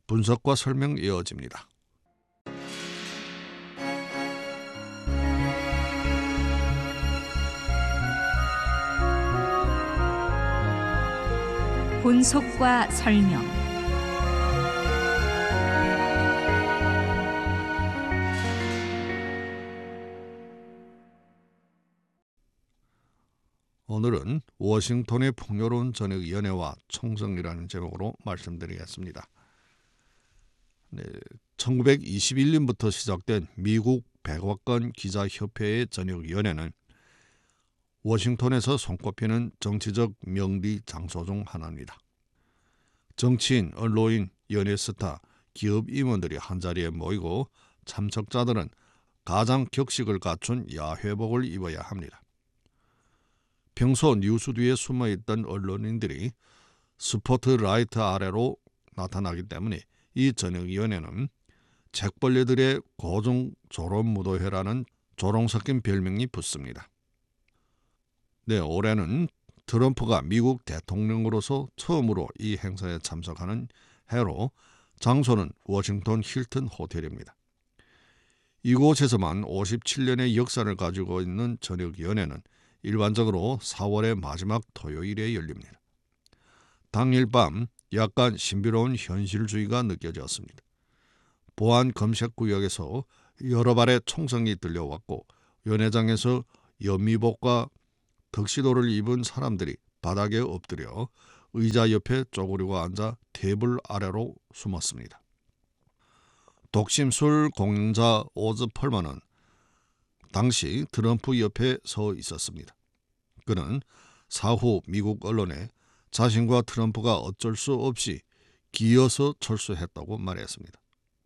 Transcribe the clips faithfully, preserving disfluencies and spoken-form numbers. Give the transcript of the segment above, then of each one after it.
분석과 설명 이어집니다. 분석과 설명. 오늘은 워싱턴의 풍요로운 저녁 연애와 총성이라는 제목으로 말씀드리겠습니다. 네, 천구백이십일 년부터 시작된 미국 백악관 기자협회의 저녁 연애는 워싱턴에서 손꼽히는 정치적 명리 장소 중 하나입니다. 정치인, 언론인, 연예스타, 기업 임원들이 한자리에 모이고 참석자들은 가장 격식을 갖춘 야회복을 입어야 합니다. 평소 뉴스 뒤에 숨어있던 언론인들이 스포트라이트 아래로 나타나기 때문에 이 저녁 연애는 책벌레들의 고중 조롱무도회라는 조롱 섞인 별명이 붙습니다. 네, 올해는 트럼프가 미국 대통령으로서 처음으로 이 행사에 참석하는 해로 장소는 워싱턴 힐튼 호텔입니다. 이곳에서만 오십칠 년의 역사를 가지고 있는 저녁 연애는 일반적으로 사월의 마지막 토요일에 열립니다. 당일 밤 약간 신비로운 현실주의가 느껴졌습니다. 보안 검색 구역에서 여러 발의 총성이 들려왔고 연회장에서 연미복과 덕시도를 입은 사람들이 바닥에 엎드려 의자 옆에 쪼그리고 앉아 테이블 아래로 숨었습니다. 독심술 공연자 오즈 펄먼은 당시 트럼프 옆에 서 있었습니다. 그는 사후 미국 언론에 자신과 트럼프가 어쩔 수 없이 기어서 철수했다고 말했습니다.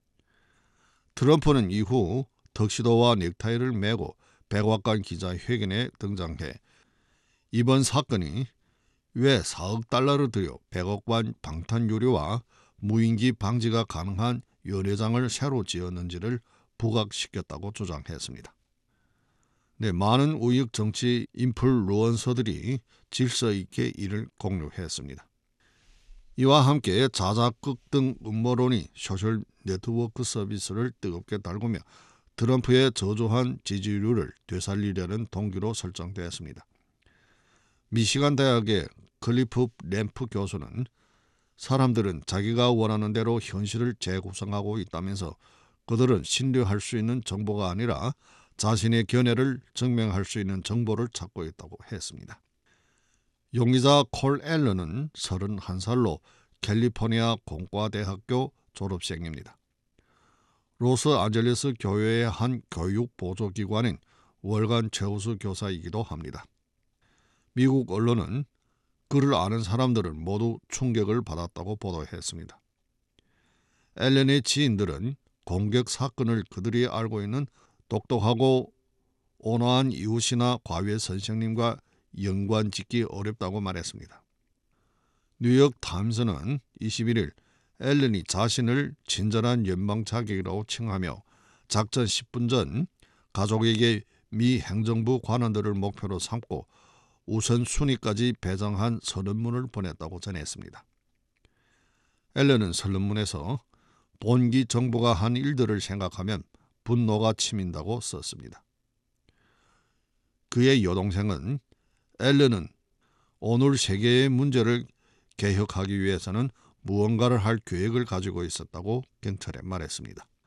트럼프는 이후 턱시도와 넥타이를 메고 백악관 기자회견에 등장해 이번 사건이 왜 사억 달러를 들여 백악관 방탄유리와 무인기 방지가 가능한 연회장을 새로 지었는지를 부각시켰다고 주장했습니다. 네, 많은 우익 정치 인플루언서들이 질서 있게 이를 공유했습니다. 이와 함께 자작극 등 음모론이 소셜 네트워크 서비스를 뜨겁게 달구며 트럼프의 저조한 지지율을 되살리려는 동기로 설정되었습니다. 미시간 대학의 클리프 램프 교수는 사람들은 자기가 원하는 대로 현실을 재구성하고 있다면서 그들은 신뢰할 수 있는 정보가 아니라 자신의 견해를 증명할 수 있는 정보를 찾고 있다고 했습니다. 용의자 콜 앨런은 서른한 살로 캘리포니아 공과대학교 졸업생입니다. 로스안젤레스 교회의 한 교육 보조기관인 월간 최우수 교사이기도 합니다. 미국 언론은 그를 아는 사람들은 모두 충격을 받았다고 보도했습니다. 앨런의 지인들은 공격 사건을 그들이 알고 있는 똑똑하고 온화한 이웃이나 과외 선생님과 연관짓기 어렵다고 말했습니다. 뉴욕 타임스는 이십일 일 앨런이 자신을 친절한 연방 자객이라고 칭하며 작전 십 분 전 가족에게 미 행정부 관원들을 목표로 삼고 우선순위까지 배정한 선언문을 보냈다고 전했습니다. 앨런은 선언문에서 본기 정부가 한 일들을 생각하면 분노가 치민다고 썼습니다. 그의 여동생은 앨런은 오늘 세계의 문제를 개혁하기 위해서는 무언가를 할 계획을 가지고 있었다고 경찰에 말했습니다.